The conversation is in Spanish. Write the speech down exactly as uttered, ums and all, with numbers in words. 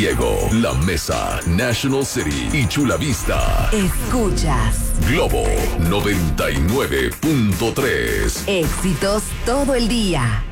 Diego, La Mesa, National City y Chula Vista. Escuchas Globo noventa y nueve punto tres. Éxitos todo el día.